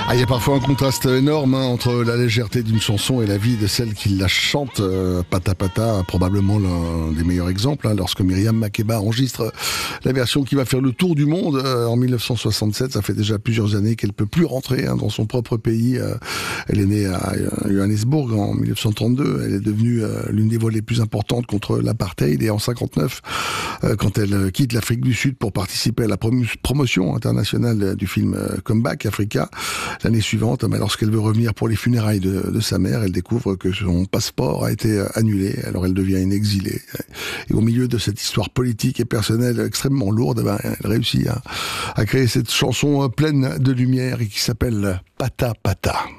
Il y a parfois un contraste énorme entre la légèreté d'une chanson et la vie de celle qui la chante. Pata Pata, probablement l'un des meilleurs exemples, lorsque Myriam Makeba enregistre la version qui va faire le tour du monde en 1967. Ça fait déjà plusieurs années qu'elle peut plus rentrer dans son propre pays. Elle est née à Johannesburg en 1932. Elle est devenue l'une des voix les plus importantes contre l'apartheid. Et en 59, quand elle quitte l'Afrique du Sud pour participer à la promotion internationale du film Comeback Africa, l'année suivante, lorsqu'elle veut revenir pour les funérailles de sa mère, elle découvre que son passeport a été annulé. Alors elle devient une exilée. Et au milieu de cette histoire politique et personnelle extrêmement lourde, elle réussit à créer cette chanson pleine de lumière et qui s'appelle Pata Pata.